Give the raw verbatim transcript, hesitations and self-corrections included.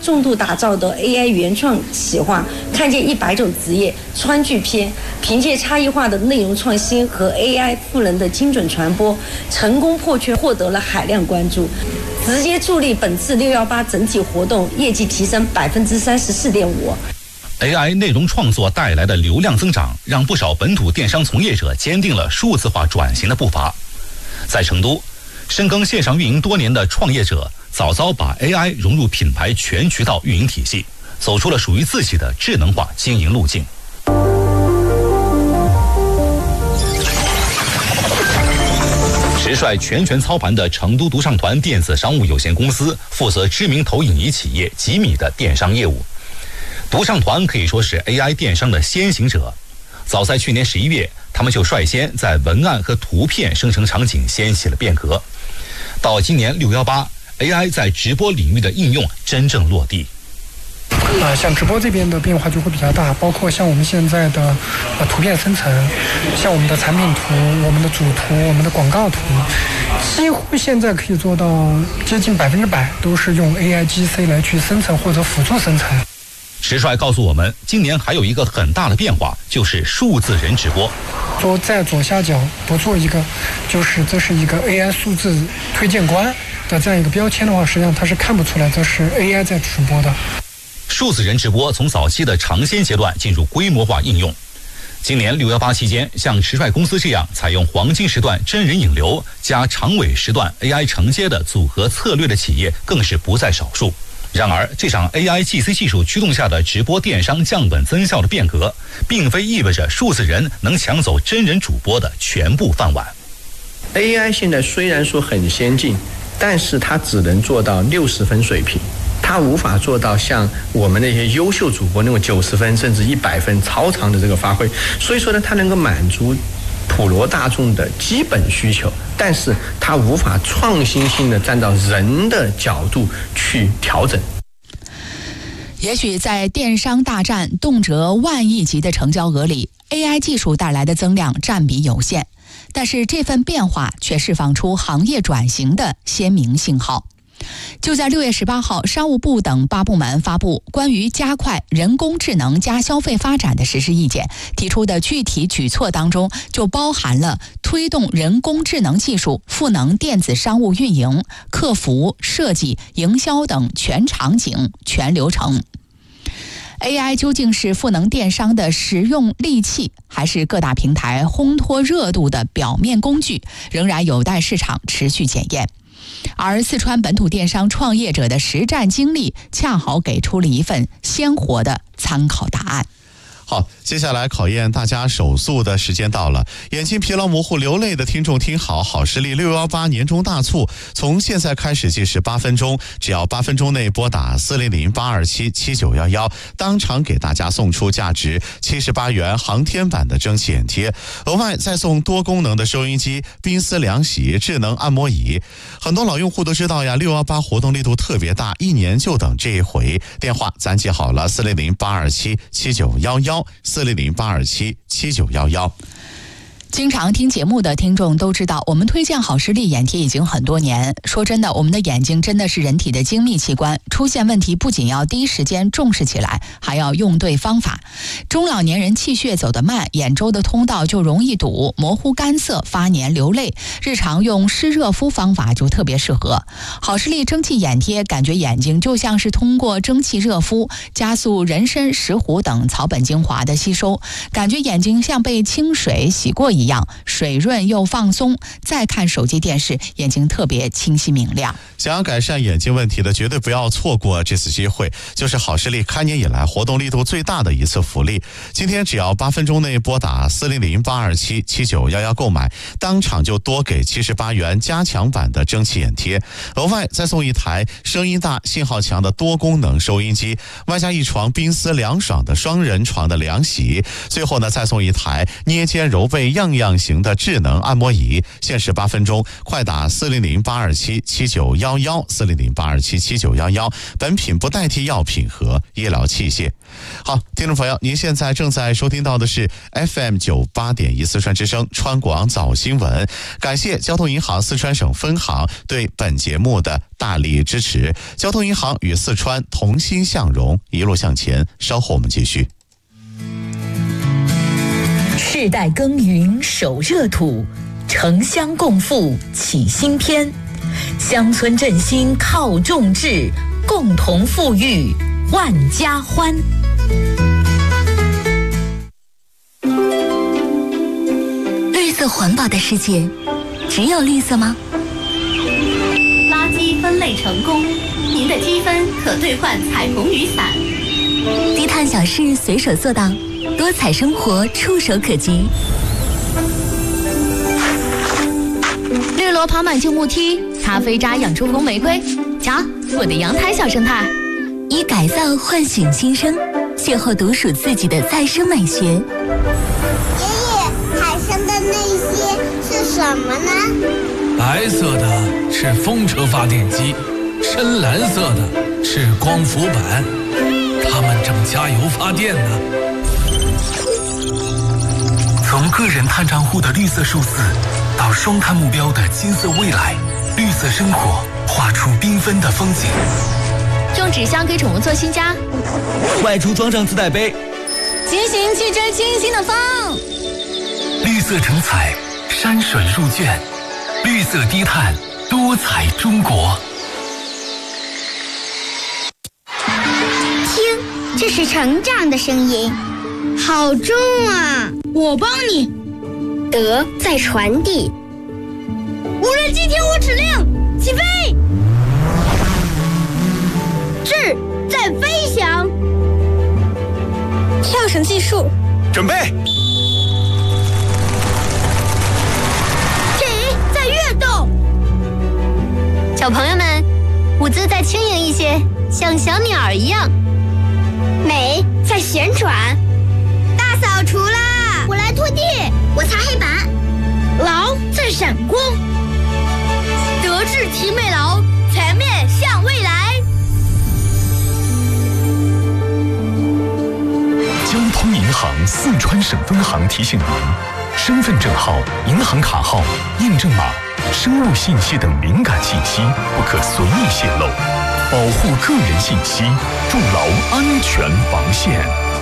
重度打造的 A I 原创企划，看见一百种职业川剧篇，凭借差异化的内容创新和 A I 赋能的精准传播，成功破圈，获得了海量关注，直接助力本次六一八整体活动业绩提升百分之三十四点五。 A I 内容创作带来的流量增长，让不少本土电商从业者坚定了数字化转型的步伐。在成都，深耕线上运营多年的创业者早早把 A I 融入品牌全渠道运营体系，走出了属于自己的智能化经营路径。实率全权操盘的成都独上团电子商务有限公司负责知名投影仪企业吉米的电商业务。独上团可以说是 A I 电商的先行者，早在去年十一月，他们就率先在文案和图片生成场景掀起了变革。到今年六一八 A I 在直播领域的应用真正落地。 呃，像直播这边的变化就会比较大，包括像我们现在的呃图片生成，像我们的产品图、我们的主图、我们的广告图，几乎现在可以做到接近百分之百都是用 A I G C 来去生成或者辅助生成。 石帅告诉我们，今年还有一个很大的变化，就是数字人直播。 做在左下角多做一个，就是这是一个 A I 数字推荐官的这样一个标签的话，实际上它是看不出来这是 A I 在直播的。 数字人直播从早期的尝鲜阶段进入规模化应用。今年六一八期间，像石帅公司这样采用黄金时段真人引流加长尾时段 A I 承接的组合策略的企业更是不在少数。然而，这场 A I G C 技术驱动下的直播电商降本增效的变革，并非意味着数字人能抢走真人主播的全部饭碗。 A I 现在虽然说很先进，但是它只能做到六十分水平，它无法做到像我们那些优秀主播那种九十分甚至一百分超常的这个发挥。所以说呢，它能够满足普罗大众的基本需求，但是它无法创新性的站到人的角度去调整。 也许在电商大战动辄万亿级的成交额里， A I 技术带来的增量占比有限，但是这份变化却释放出行业转型的鲜明信号。就在六月十八号，商务部等八部门发布关于加快人工智能加消费发展的实施意见，提出的具体举措当中就包含了推动人工智能技术赋能电子商务运营、客服、设计、营销等全场景、全流程。A I 究竟是赋能电商的实用利器，还是各大平台烘托热度的表面工具，仍然有待市场持续检验。而四川本土电商创业者的实战经历，恰好给出了一份鲜活的参考答案。 好，接下来考验大家手速的时间到了。眼睛疲劳模糊流泪的听众听好，好视力六一八年终大促从现在开始计时八分钟，只要八分钟内拨打四零零八二七七九一一，当场给大家送出价值七十八元航天版的蒸汽眼贴，额外再送多功能的收音机、冰丝凉洗、智能按摩椅。很多老用户都知道呀，六一八活动力度特别大，一年就等这一回。电话咱记好了，四零零八二七七九一一。四零零八二七七九一一。 经常听节目的听众都知道，我们推荐好视力眼贴已经很多年。说真的，我们的眼睛真的是人体的精密器官，出现问题不仅要第一时间重视起来，还要用对方法。中老年人气血走得慢，眼周的通道就容易堵，模糊干涩、发黏流泪，日常用湿热敷方法就特别适合。好视力蒸汽眼贴，感觉眼睛就像是通过蒸汽热敷，加速人参、石斛等草本精华的吸收，感觉眼睛像被清水洗过一样。一样水润又放松，再看手机电视，眼睛特别清晰明亮。 想要改善眼睛问题的，绝对不要错过这次机会，就是好视力开年以来活动力度最大的一次福利。今天只要八分钟内拨打四零零八二七七九一一购买，当场就多给七十八元加强版的蒸汽眼贴，额外再送一台声音大、信号强的多功能收音机，外加一床冰丝凉爽的双人床的凉席，最后呢再送一台捏肩揉背样样样型的智能按摩仪，限时八分钟，快打四零零八二七七九一一 四零零八二七七九一一，本品不代替药品和医疗器械。好，听众朋友，您现在正在收听到的是 F M 九八点一四川之声川广早新闻。感谢交通银行四川省分行对本节目的大力支持。交通银行与四川同心向荣，一路向前。稍后我们继续。 世代耕耘守热土，城乡共富启新篇。乡村振兴靠众志，共同富裕万家欢。 绿色环保的世界，只有绿色吗？ 垃圾分类成功，您的积分可兑换彩虹雨伞。 低碳小事随手做到，多彩生活触手可及。 绿萝爬满旧木梯，咖啡渣养出红玫瑰。瞧，我的阳台小生态。 以改造唤醒新生，邂逅独属自己的再生美学。爷爷，海上的那些是什么呢？ 白色的是风车发电机，深蓝色的是光伏板，它们正加油发电呢。 从个人碳账户的绿色数字，到双碳目标的金色未来，绿色生活画出缤纷的风景。 用纸箱给宠物做新家， 外出装上自带杯， 骑行去追清新的风。 绿色成彩，山水入卷，绿色低碳，多彩中国。 听，这是成长的声音，好重啊！ 我帮你。 德在传递。 无人机听我指令，起飞。 智在飞翔。 跳绳技术， 准备。 体在跃动。 小朋友们，舞姿再轻盈一些，像小鸟儿一样。 美在旋转。大扫除啦！我来拖地，我擦黑板。 劳在闪光。德智体美劳，全面向未来。 交通银行四川省分行提醒您：身份证号、银行卡号、验证码、生物信息等敏感信息不可随意泄露，保护个人信息，筑牢安全防线。